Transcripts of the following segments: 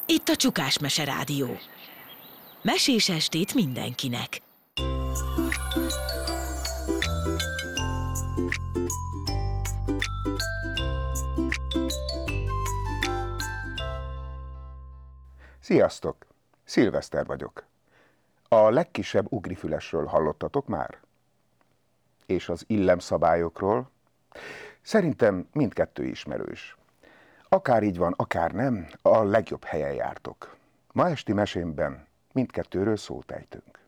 Itt a Csukás Mese Rádió. Mesés estét mindenkinek. Sziasztok! Szilveszter vagyok. A legkisebb ugrifülesről hallottatok már? És az illemszabályokról? Szerintem mindkettő ismerős. Akár így van, akár nem, a legjobb helyen jártok. Ma esti mesémben mindkettőről szót ejtünk.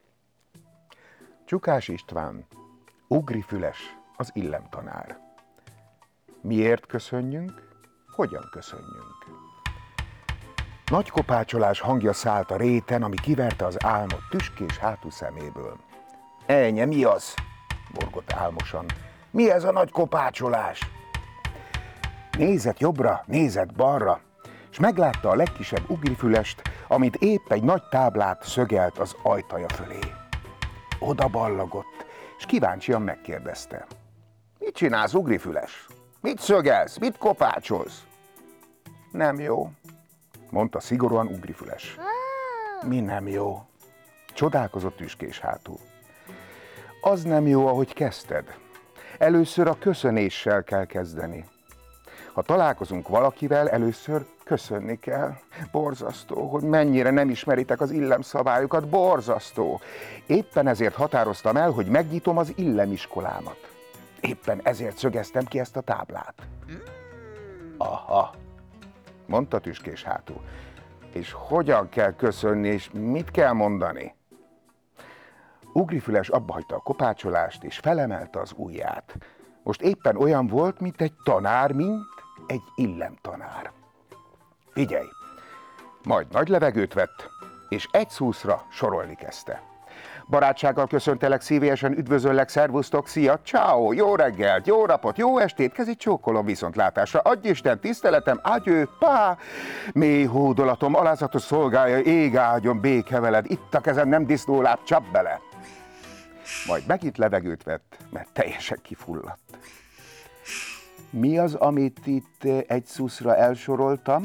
Csukás István, ugrifüles, az illemtanár. Miért köszönjünk? Hogyan köszönjünk? Nagy kopácsolás hangja szállt a réten, ami kiverte az álmot tüskés hátú szeméből. Ennyi, mi az? Morgott álmosan. Mi ez a nagy kopácsolás? Nézett jobbra, nézett balra, és meglátta a legkisebb ugrifülest, amit épp egy nagy táblát szögelt az ajtaja fölé. Oda ballagott, és kíváncsian megkérdezte. Mit csinálsz, ugrifüles? Mit szögelsz? Mit kopácsolsz? Nem jó, mondta szigorúan ugrifüles. Mi nem jó? Csodálkozott tüskés hátú. Az nem jó, ahogy kezdted. Először a köszönéssel kell kezdeni. Ha találkozunk valakivel, először köszönni kell. Borzasztó, hogy mennyire nem ismeritek az illemszabályokat, borzasztó. Éppen ezért határoztam el, hogy megnyitom az illemiskolámat. Éppen ezért szögeztem ki ezt a táblát. Aha, mondta tüskés hátú. És hogyan kell köszönni, és mit kell mondani? Ugrifüles abbahagyta a kopácsolást, és felemelte az ujját. Most éppen olyan volt, mint egy tanár, mint egy illemtanár. Figyelj! Majd nagy levegőt vett, és egy szuszra sorolni kezdte. Barátsággal köszöntelek, szívélyesen üdvözöllek, szervusztok, szia, ciao, jó reggelt, jó napot, jó estét, kezit csókolom, viszontlátásra, adj Isten, tiszteletem, ágyő, pá, mély hódolatom, alázatos szolgálja, ég áldjon, béke veled, itt a kezem, nem disznóláb, csap bele. Majd megint levegőt vett, mert teljesen kifulladt. Mi az, amit itt egy szuszra elsoroltam?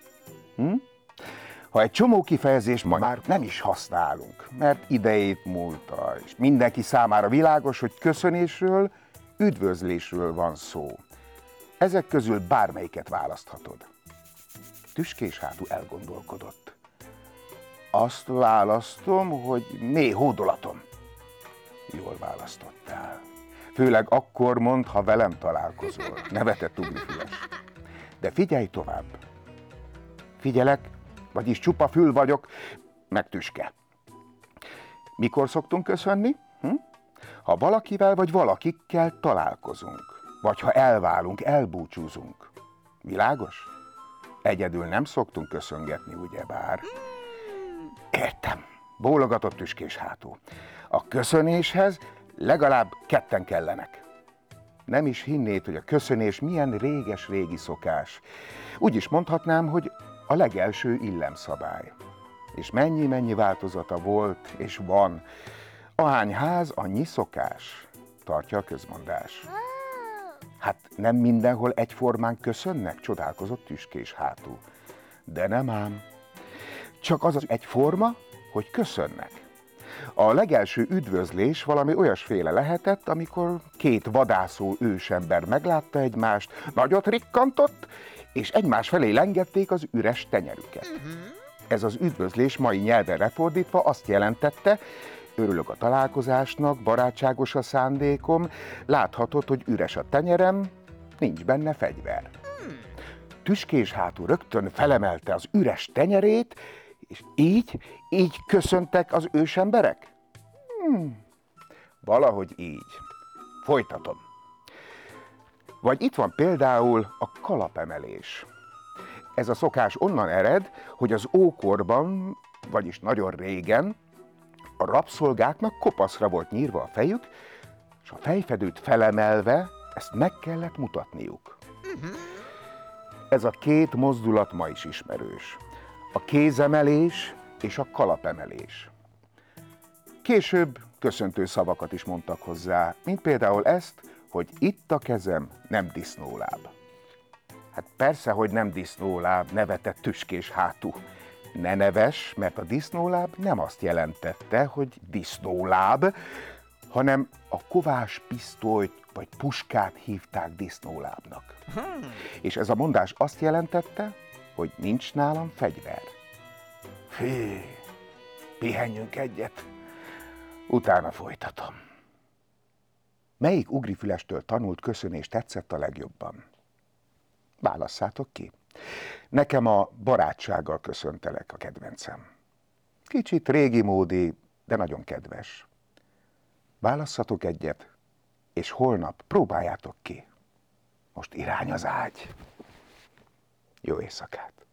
Ha egy csomó kifejezést már nem is használunk, mert idejét múlta, és mindenki számára világos, hogy köszönésről, üdvözlésről van szó. Ezek közül bármelyiket választhatod. Tüskés hátú elgondolkodott. Azt választom, hogy mély hódolatom. Jól választottál. Főleg akkor mondd, ha velem találkozol, nevetett ugrifüles. De figyelj tovább. Figyelek, vagyis csupa fül vagyok, meg tüske. Mikor szoktunk köszönni? Ha valakivel vagy valakikkel találkozunk, vagy ha elválunk, elbúcsúzunk. Világos? Egyedül nem szoktunk köszöngetni, ugyebár? Értem, bólogatott tüskés hátú. A köszönéshez legalább ketten kellenek. Nem is hinnéd, hogy a köszönés milyen réges-régi szokás. Úgy is mondhatnám, hogy a legelső illemszabály. És mennyi változata volt és van. Ahány ház, annyi szokás, tartja a közmondás. Hát nem mindenhol egyformán köszönnek, csodálkozott tüskés hátú. De nem ám. Csak az egyforma, hogy köszönnek. A legelső üdvözlés valami olyasféle lehetett, amikor két vadászó ősember meglátta egymást, nagyot rikkantott, és egymás felé lengették az üres tenyerüket. Ez az üdvözlés mai nyelven lefordítva azt jelentette, örülök a találkozásnak, barátságos a szándékom, láthatod, hogy üres a tenyerem, nincs benne fegyver. Tüskés hátú rögtön felemelte az üres tenyerét, és így köszöntek az ősemberek? Valahogy így. Folytatom. Vagy itt van például a kalapemelés. Ez a szokás onnan ered, hogy az ókorban, vagyis nagyon régen, a rabszolgáknak kopaszra volt nyírva a fejük, és a fejfedőt felemelve ezt meg kellett mutatniuk. Ez a két mozdulat ma is ismerős. A kézemelés és a kalapemelés. Később köszöntő szavakat is mondtak hozzá, mint például ezt, hogy itt a kezem, nem disznóláb. Hát persze, hogy nem disznóláb, nevetett tüskés hátú. Ne neves, mert a disznóláb nem azt jelentette, hogy disznóláb, hanem a kovás pisztolyt vagy puskát hívták disznólábnak. És ez a mondás azt jelentette, hogy nincs nálam fegyver. Fí, pihenjünk egyet, utána folytatom. Melyik ugrifülestől tanult köszönés tetszett a legjobban? Válasszátok ki. Nekem a barátsággal köszöntelek a kedvencem. Kicsit régi módi, de nagyon kedves. Válasszatok egyet, és holnap próbáljátok ki. Most irány az ágy. Jó éjszakát!